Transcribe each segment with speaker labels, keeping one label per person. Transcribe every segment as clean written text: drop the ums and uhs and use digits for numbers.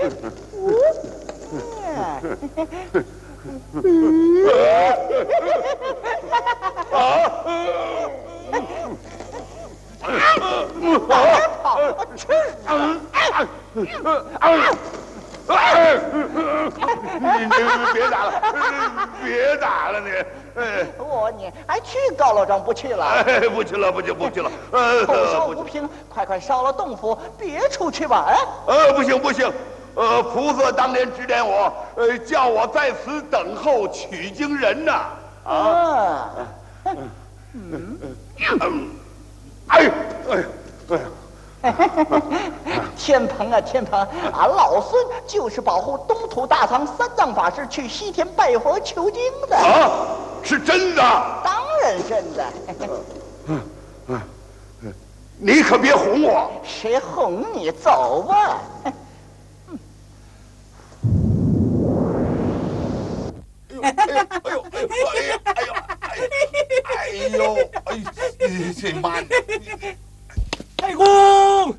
Speaker 1: 你别打了，别打了你！
Speaker 2: 你还去高老庄不去了？
Speaker 1: 不去了，不去了。
Speaker 2: 口说无凭，快烧了洞府，别出去吧！
Speaker 1: 不行。菩萨当年指点我，叫我在此等候取经人呐。
Speaker 2: 天蓬啊，俺老孙就是保护东土大唐三藏法师去西天拜佛求经的。
Speaker 1: 是真的？
Speaker 2: 当然真的。
Speaker 1: 你可别哄我。
Speaker 2: 谁哄你？走吧。
Speaker 1: 这妈！
Speaker 3: 太公，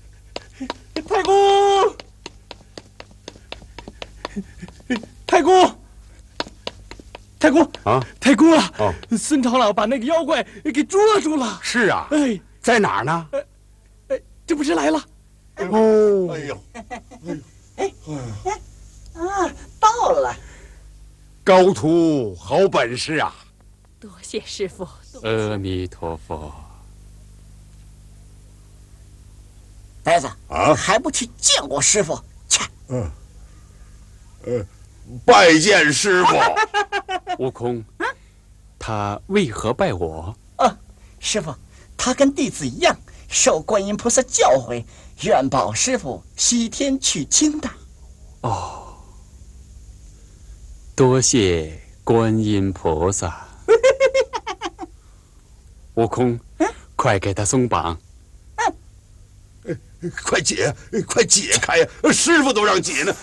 Speaker 3: 啊！太公啊！孙长老把那个妖怪给捉住了。
Speaker 4: 是啊，在哪儿呢？
Speaker 3: 这不是来了？
Speaker 2: 到了。
Speaker 4: 高徒好本事啊！
Speaker 5: 多谢师父。
Speaker 3: 阿弥陀佛。
Speaker 2: 呆子还不去见我师父？切！
Speaker 1: 拜见师父。
Speaker 3: 悟空，他为何拜我？
Speaker 2: 师父，他跟弟子一样，受观音菩萨教诲，愿保师父西天取经的。
Speaker 3: 多谢观音菩萨。悟空，快给他松绑。
Speaker 1: 快解开呀！师傅都让解呢。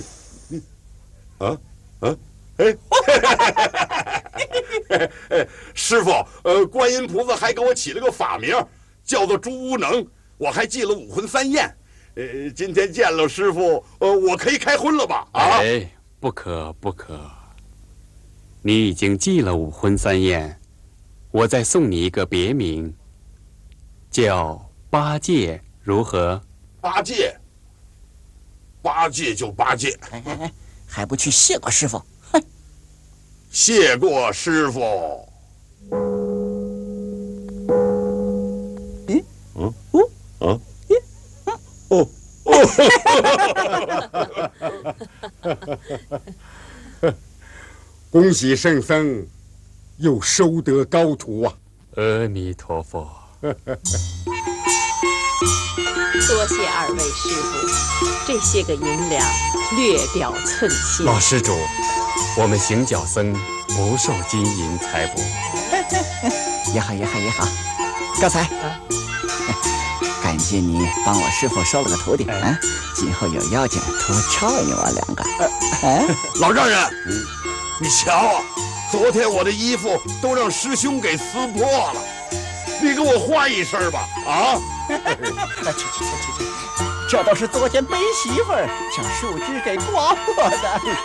Speaker 1: 师傅，观音菩萨还给我起了个法名，叫做朱无能，我还记了武魂三验。今天见了师傅，我可以开荤了吧？
Speaker 3: 不可，你已经记了武魂三验，我再送你一个别名，叫八戒，如何？
Speaker 1: 八戒就八戒。
Speaker 2: 还不去谢过师傅？
Speaker 1: 谢过师傅。
Speaker 4: 恭喜圣僧又收得高徒啊！
Speaker 3: 阿弥陀佛。
Speaker 5: 多谢二位师傅，这些个银两略表寸心。
Speaker 3: 老施主，我们行脚僧不受金银财帛。
Speaker 2: 也好。高才，感谢你帮我师傅收了个徒弟啊！今后有要紧多照应我两个。
Speaker 1: 老丈人，你瞧，昨天我的衣服都让师兄给撕破了，你给我换一身吧！
Speaker 2: 去，这都是昨天背媳妇儿将树枝给刮破的。